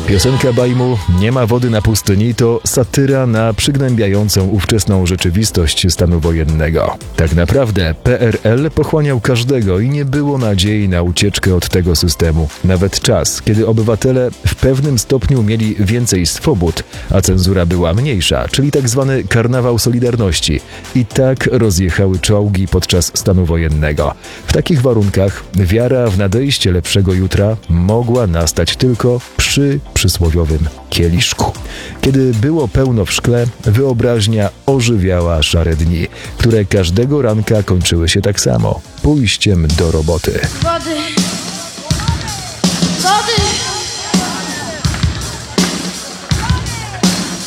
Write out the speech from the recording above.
Piosenka bajmu „Nie ma wody na pustyni” to satyra na przygnębiającą ówczesną rzeczywistość stanu wojennego. Tak naprawdę PRL pochłaniał każdego i nie było nadziei na ucieczkę od tego systemu. Nawet czas, kiedy obywatele w pewnym stopniu mieli więcej swobód, a cenzura była mniejsza, czyli tak zwany karnawał Solidarności. I tak rozjechały czołgi podczas stanu wojennego. W takich warunkach wiara w nadejście lepszego jutra mogła nastać tylko przy przysłowiowym kieliszku. Kiedy było pełno w szkle, wyobraźnia ożywiała szare dni, które każdego ranka kończyły się tak samo: pójściem do roboty. Wody.